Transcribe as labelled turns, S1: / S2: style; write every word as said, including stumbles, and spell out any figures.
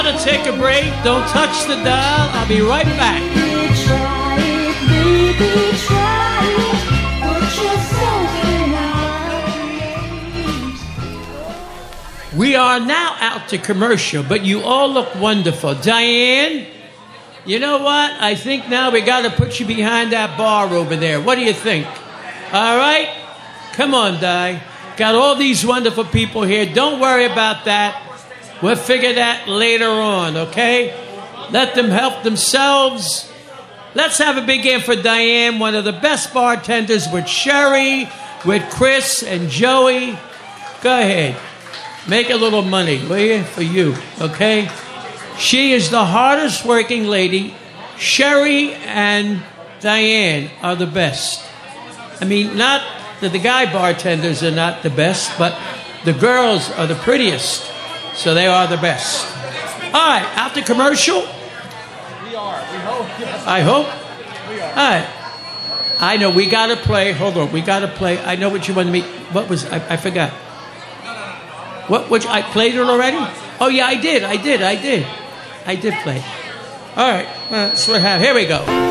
S1: Gonna take a break. Don't touch the dial. I'll be right back.
S2: Try it, baby, try it. Put yourself in our place.
S1: We are now out to commercial, but you all look wonderful. Diane, you know what? I think now we got to put you behind that bar over there. What do you think? All right? Come on, Di. Got all these wonderful people here. Don't worry about that. We'll figure that later on, okay? Let them help themselves. Let's have a big hand for Diane, one of the best bartenders with Sherry, with Chris and Joey. Go ahead. Make a little money, will you? For you, okay? She is the hardest working lady. Sherry and Diane are the best. I mean, not that the guy bartenders are not the best, but the girls are the prettiest. So they are the best. All right, after commercial.
S3: We are. We hope. Yes.
S1: I hope.
S3: We are.
S1: All right. I know we got to play. Hold on. We got to play. I know what you wanted me. What was I, I forgot. What? Which I played it already? Oh yeah, I did. I did. I did. I did play. All right. Well, that's what happened. Here we go.